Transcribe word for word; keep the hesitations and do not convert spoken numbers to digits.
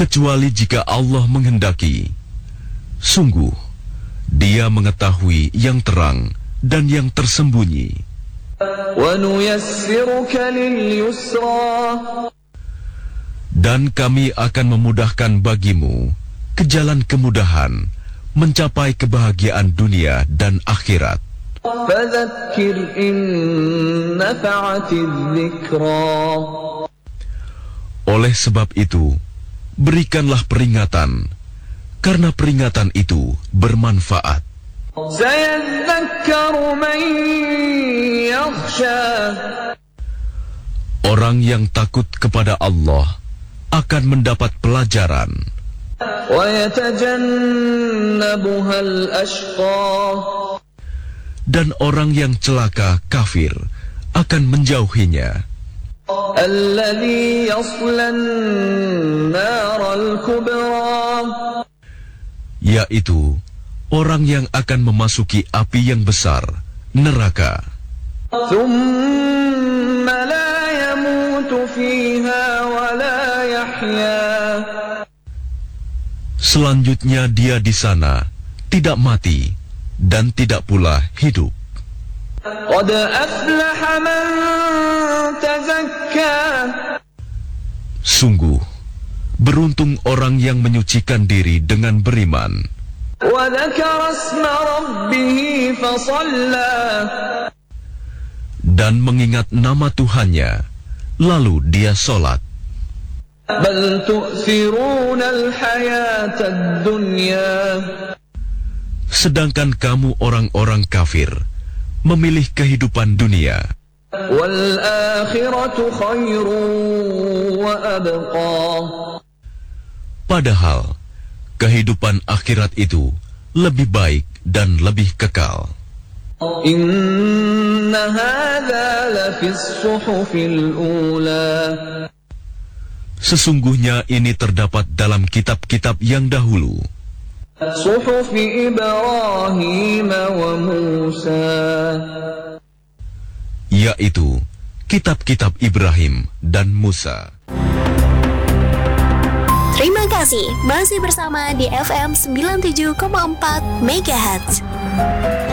kecuali jika Allah menghendaki. Sungguh, Dia mengetahui yang terang dan yang tersembunyi. Dan kami akan memudahkan bagimu ke jalan kemudahan mencapai kebahagiaan dunia dan akhirat. Oleh sebab itu, berikanlah peringatan, karena peringatan itu bermanfaat. Orang yang takut kepada Allah akan mendapat pelajaran. Dan orang yang celaka kafir akan menjauhinya. Yaitu orang yang akan memasuki api yang besar, neraka. Selanjutnya dia di sana tidak mati dan tidak pula hidup. Sungguh, beruntung orang yang menyucikan diri dengan beriman dan mengingat nama Tuhannya, lalu dia sholat. Sedangkan kamu orang-orang kafir memilih kehidupan dunia, padahal kehidupan akhirat itu lebih baik dan lebih kekal. Sesungguhnya ini terdapat dalam kitab-kitab yang dahulu, yaitu kitab-kitab Ibrahim dan Musa. Terima kasih masih bersama di F M sembilan puluh tujuh koma empat Megahertz.